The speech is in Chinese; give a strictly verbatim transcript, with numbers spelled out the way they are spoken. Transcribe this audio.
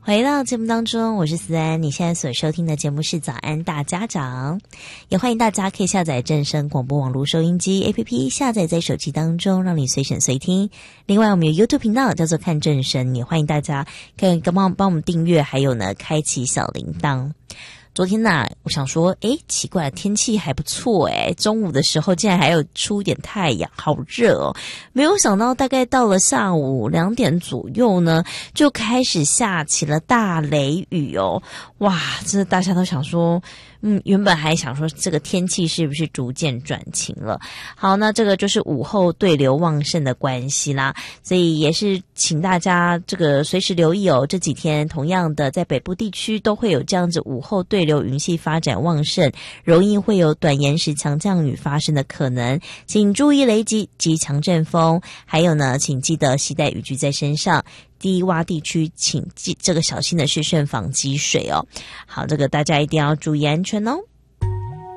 回到节目当中，我是思安，你现在所收听的节目是早安大家长，也欢迎大家可以下载正声广播网络收音机 A P P， 下载在手机当中，让你随选随听。另外我们有 YouTube 频道叫做看正声，也欢迎大家可以帮帮我们订阅，还有呢开启小铃铛。昨天呐、啊，我想说，诶，奇怪，天气还不错诶，中午的时候竟然还有出一点太阳，好热哦！没有想到，大概到了下午两点左右呢，就开始下起了大雷雨哦！哇，这大家都想说，嗯，原本还想说这个天气是不是逐渐转晴了？好，那这个就是午后对流旺盛的关系啦，所以也是请大家这个随时留意哦。这几天同样的，在北部地区都会有这样子午后对流云系发展旺盛，容易会有短延时强降雨发生的可能，请注意雷击及强阵风，还有呢，请记得携带雨具在身上。低洼地区请记这个小心的是慎防积水哦。好，这个大家一定要注意安全哦。